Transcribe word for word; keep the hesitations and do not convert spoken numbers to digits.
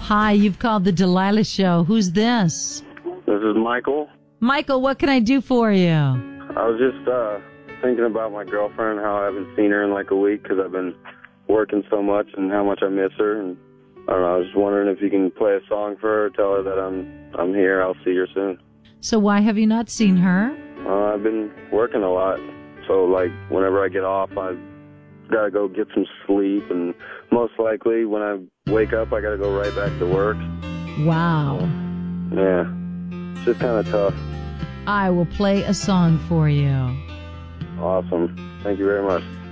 Hi, you've called the Delilah Show. Who's this? This is Michael. Michael, what can I do for you? I was just uh, thinking about my girlfriend, how I haven't seen her in like a week because I've been working so much and how much I miss her. And I don't know, I was just wondering if you can play a song for her, tell her that I'm I'm here, I'll see her soon. So why have you not seen her? Uh, I've been working a lot, so like whenever I get off, I've got to go get some sleep, and most likely when I wake up, I got to go right back to work. Wow. Yeah, it's just kind of tough. I will play a song for you. Awesome. Thank you very much.